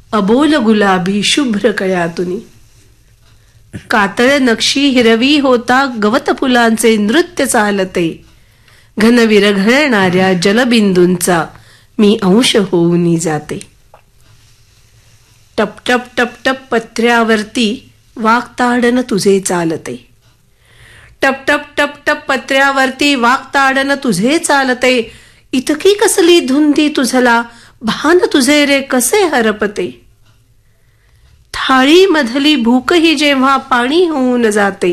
अबोल गुलाबी शुभ्र कळ्यातुनी. कातळ नक्षी हिरवी होता गवत फुलांचे नृत्य चालते. घन विरघळणाऱ्या जलबिंदूंचा मी अंश होऊन जाते. टप टप टप टप पत्र्यावरती वागताडन तुझे चालते. टप टप टप टप पत्र्यावरती वागताडन तुझे चालते. इतकी कसली धुंदी तुझला भान तुझे रे कसे हरपते. थाळी मधली भूकही जेव्हा पाणी होऊन जाते.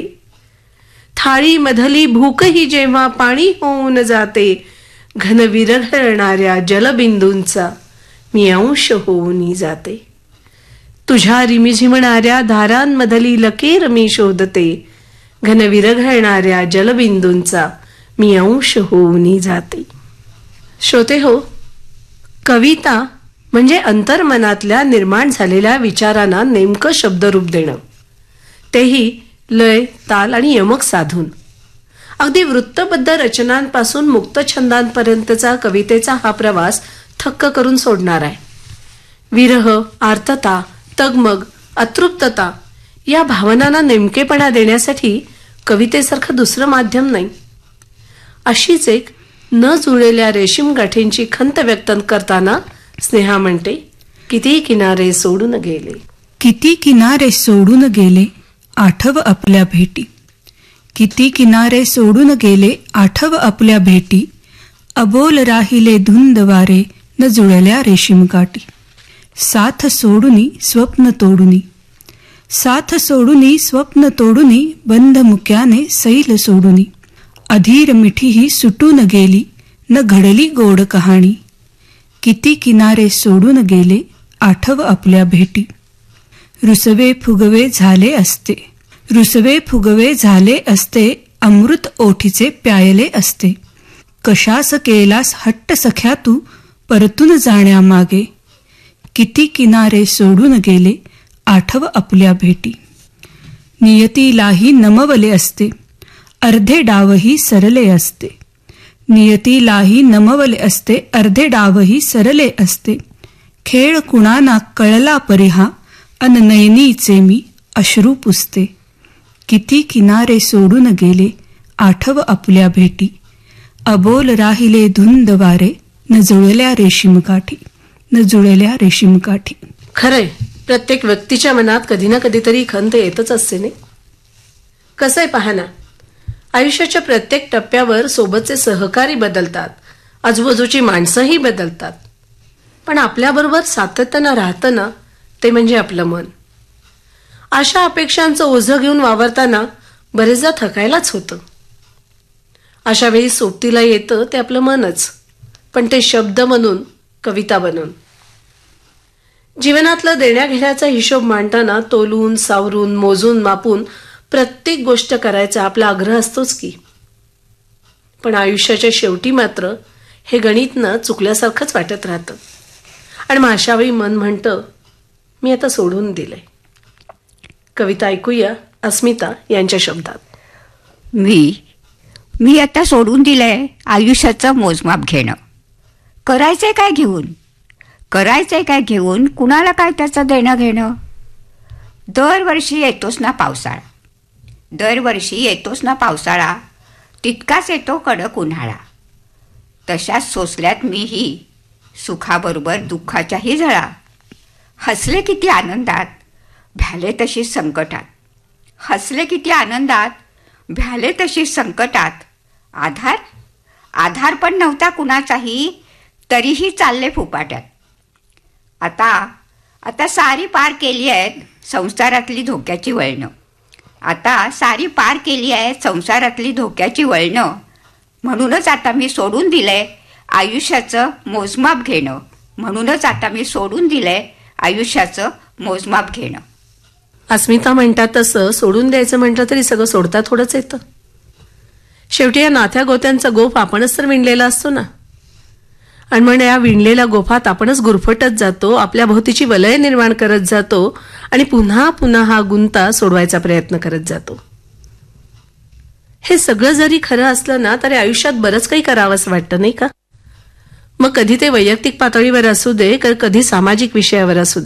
थाळी मधली भूकही जेव्हा पाणी होऊन जाते. घन विरघळणाऱ्या जलबिंदूंचा मी अंश होऊन जाते. तुझ्या रिमिझिमणाऱ्या धारांमधली लकीर मी शोधते. घन विरघळणाऱ्या जलबिंदूंचा मी अंश होऊन जाते. श्रोते हो, कविता म्हणजे अंतर्मनातल्या निर्माण झालेल्या विचारांना नेमकं शब्दरूप देणं, तेही लय, ताल आणि यमक साधून. अगदी वृत्तबद्ध रचनांपासून मुक्त छंदांपर्यंतचा कवितेचा हा प्रवास थक्क करून सोडणार आहे. विरह, आर्तता, तगमग, अतृप्तता या भावनांना नेमकेपणा देण्यासाठी कवितेसारखं दुसरं माध्यम नाही. अशीच एक न जुळलेल्या रेशीम गाठींची खंत व्यक्त करताना स्नेहा म्हणते, किती किनारे सोडून गेले. किती किनारे सोडून गेले आठव आपल्या भेटी. किती किनारे सोडून गेले आठव आपल्या भेटी. अबोल राहिले धुंद वारे न जुळल्या रेशीम काठी. साथ सोडूनी स्वप्न तोडूनी. साथ सोडूनी स्वप्न तोडूनी बंध मुक्याने सैल सोडूनी. अधीर मिठीही सुटून गेली न घडली गोड कहाणी. किती किनारे सोडून गेले आठव आपल्या भेटी. रुसवे फुगवे झाले असते. रुसवे फुगवे झाले असते अमृत ओठीचे प्यायले असते. कशास केलास हट्ट सख्या तू परतून जाण्यामागे. किती किनारे सोडून गेले आठव आपल्या भेटी. नियतीलाही नमवले असते अर्धे डावही सरले असते. नियतीलाही नमवले असते अर्धे डावही सरले असते. खेळ कुणाना कळला परिहा अन नयनीचे मी अश्रू पुसते. किती किनारे सोडून गेले आठव आपल्या भेटी. अबोल राहिले धुंद वारे न जुळल्या रेशीम काठी. न जुळल्या रेशीम काठी. खरंय, प्रत्येक व्यक्तीच्या मनात कधी ना कधीतरी खंत येतच असते नाही. कसंय पहा ना, आयुष्याच्या प्रत्येक टप्प्यावर सोबतचे सहकारी बदलतात, आजूबाजूची माणसंही बदलतात, पण आपल्याबरोबर सातत्यानं राहतं ना, ते म्हणजे आपलं मन. आशा अपेक्षांचं ओझं घेऊन वावरताना बरेचदा थकायलाच होतं. अशा वेळी सोबतीला येतं ते आपलं मनच, पण ते शब्द म्हणून, कविता बनून. जीवनातलं देण्याघेण्याचा हिशोब मांडताना तोलून, सावरून, मोजून, मापून प्रत्येक गोष्ट करायचा आपला आग्रह असतोच की. पण आयुष्याच्या शेवटी मात्र हे गणित न चुकल्यासारखंच वाटत राहतं. आणि मग अशावेळी मन म्हणतं, मी आता सोडून दिलंय. कविता ऐकूया अस्मिता यांच्या शब्दात. मी आता सोडून दिलंय आयुष्याचं मोजमाप घेणं. करायचंय काय घेऊन? करायचंय काय घेऊन? कुणाला काय त्याचं देणं घेणं? दरवर्षी येतोच ना पावसाळा. दरवर्षी येतोच ना पावसाळा. तितकाच येतो कडक उन्हाळा. तशाच सोसल्यात मीही सुखाबरोबर दुःखाच्याही झळा. हसले किती आनंदात, भ्याले तशी संकटात. हसले किती आनंदात, भ्याले तशी संकटात. आधार पण नव्हता कुणाचाही, तरीही चालले फुपाट्यात. आता सारी पार केली आहेत संसारातली धोक्याची वळणं. आता सारी पार केली आहेत संसारातली धोक्याची वळणं. म्हणूनच आता मी सोडून दिलंय आयुष्याचं मोजमाप घेणं. म्हणूनच आता मी सोडून दिलंय आयुष्याचं मोजमाप घेणं. अस्मिता म्हणतात तसं सोडून द्यायचं म्हटलं तरी सगळं सोडता थोडंच येतं. शेवटी या नाथ्या गोत्यांचा गोफ आपणच तर विणलेला असतो ना. आणि म्हणजे या विणलेल्या गोफात आपणच गुरफटत जातो, आपल्या भोवतीची वलय निर्माण करत जातो आणि पुन्हा पुन्हा हा गुंता सोडवायचा प्रयत्न करत जातो. हे सगळं जरी खरं असलं ना तरी आयुष्यात बरंच काही करावंसं वाटतं नाही का. मग कधी ते वैयक्तिक पातळीवर असू दे, कधी सामाजिक विषयावर असू दे.